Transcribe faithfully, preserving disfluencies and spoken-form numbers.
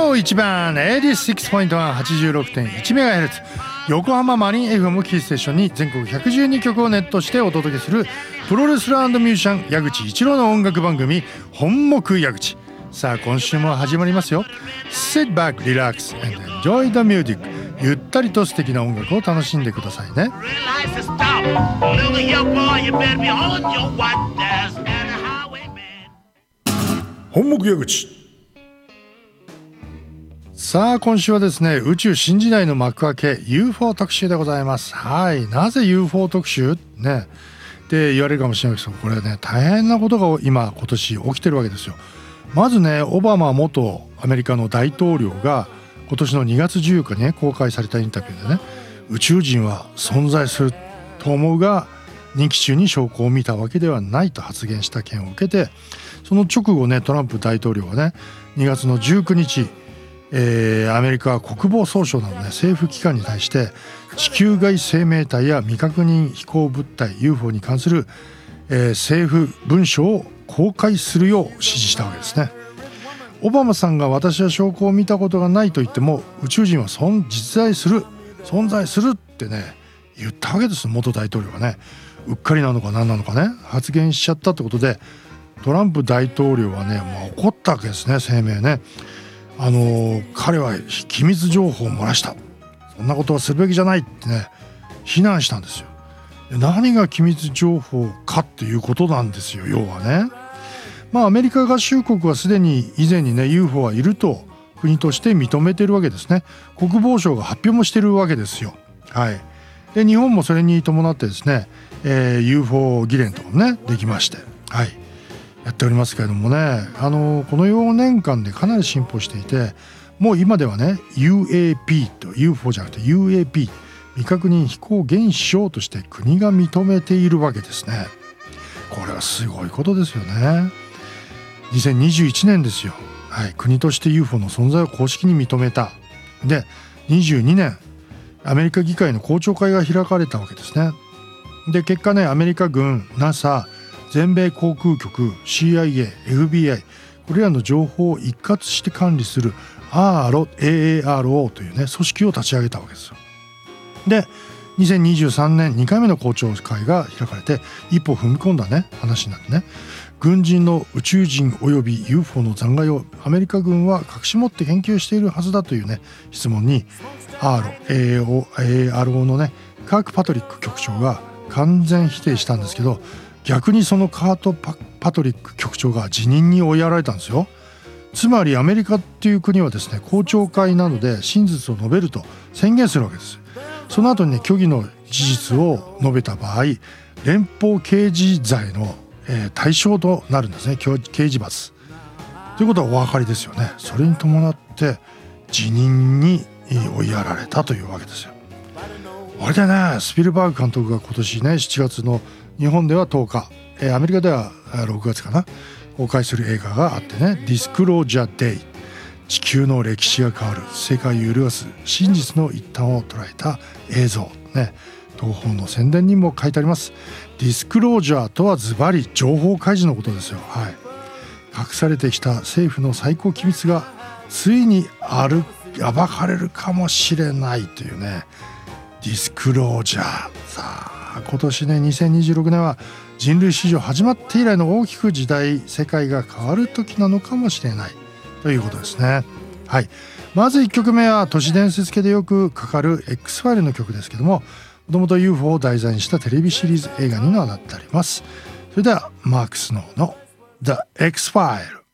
ろ一番 はちじゅうろくてんいち はちじゅうろくてんいちメガヘルツ 横浜マリン エフエム キーステーションに全国ひゃくじゅうにきょくをネットしてお届けするプロレスラー&ミュージシャン矢口一郎の音楽番組本目矢口。さあ今週も始まりますよ。 Sit back, relax and enjoy the music。 ゆったりと素敵な音楽を楽しんでくださいね。本目矢口。さあ今週はですね、宇宙新時代の幕開け ユーフォー 特集でございます。はい、なぜ ユーフォー 特集ねって言われるかもしれないけど、これね大変なことが今今年起きてるわけですよ。まずね、オバマ元アメリカの大統領が今年のにがつじゅうよっかに、ね、公開されたインタビューでね、宇宙人は存在すると思うが任期中に証拠を見たわけではないと発言した件を受けて、その直後ね、トランプ大統領はねにがつのじゅうくにち、えー、アメリカ国防総省などね政府機関に対して地球外生命体や未確認飛行物体 ユーフォー に関する、えー、政府文書を公開するよう指示したわけですね。オバマさんが私は証拠を見たことがないと言っても宇宙人は存実在する存在するってね言ったわけです。元大統領がねうっかりなのか何なのかね発言しちゃったってことで、トランプ大統領はねもう怒ったわけですね。声明ね、あのー、彼は機密情報を漏らした、そんなことはするべきじゃないってね非難したんですよ。何が機密情報かっていうことなんですよ。要はね、まあアメリカ合衆国はすでに以前にね ユーフォー はいると国として認めてるわけですね。国防省が発表もしてるわけですよ。はい。で日本もそれに伴ってですね、えー、ユーフォー 議連とかもねできまして、はいやっておりますけれどもね、あのこのよねんかんでかなり進歩していて、もう今ではね ユーエーピー と ユーフォー じゃなくて ユーエーピー 未確認飛行現象として国が認めているわけですね。これはすごいことですよね。にせんにじゅういちねんですよ。はい、国として ユーフォー の存在を公式に認めた。でにじゅうにねんアメリカ議会の公聴会が開かれたわけですね。で結果ね、アメリカ軍、ナサ、全米航空局、シーアイエー、エフビーアイ、これらの情報を一括して管理する アールオー エーアールオー というね組織を立ち上げたわけですよ。でにせんにじゅうさんねんにかいめの公聴会が開かれて一歩踏み込んだね話になってね、軍人の宇宙人および ユーフォー の残骸をアメリカ軍は隠し持って研究しているはずだというね質問に アールオー エーアールオー のねカーク・パトリック局長が完全否定したんですけど、逆にそのカートパ・パトリック局長が辞任に追いやられたんですよ。つまりアメリカっていう国はですね公聴会などで真実を述べると宣言するわけです。その後にね虚偽の事実を述べた場合連邦刑事罪の、えー、対象となるんですね。刑事罰ということはお分かりですよね。それに伴って辞任に追いやられたというわけですよ。あれでねスピルバーグ監督が今年ねしちがつの日本ではとおか、えー、アメリカではろくがつかな公開する映画があってね、ディスクロージャーデイ、地球の歴史が変わる世界を揺るがす真実の一端を捉えた映像ね、東宝の宣伝にも書いてあります。ディスクロージャーとはズバリ情報開示のことですよ。はい、隠されてきた政府の最高機密がついにある暴かれるかもしれないというねディスクロージャー。さあ今年ねにせんにじゅうろくねんは人類史上始まって以来の大きく時代世界が変わる時なのかもしれないということですね。はい、まずいっきょくめは都市伝説系でよくかかる X ファイルの曲ですけども、もともと ユーフォー を題材にしたテレビシリーズ映画にもなってあります。それではマーク・スノーの The X File。